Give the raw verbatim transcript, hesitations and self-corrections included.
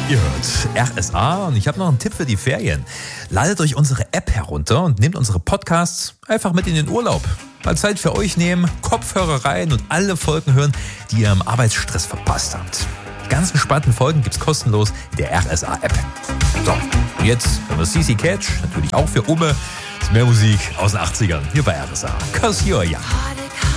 Ihr hört R S A und ich habe noch einen Tipp für die Ferien. Ladet euch unsere App herunter und nehmt unsere Podcasts einfach mit in den Urlaub. Mal Zeit für euch nehmen, Kopfhörer rein und alle Folgen hören, die ihr im Arbeitsstress verpasst habt. Die ganzen spannenden Folgen gibt's kostenlos in der R S A-App. So, und jetzt haben wir C C Catch, natürlich auch für Umme. Ist mehr Musik aus den achtzigern hier bei R S A. Cause you're young.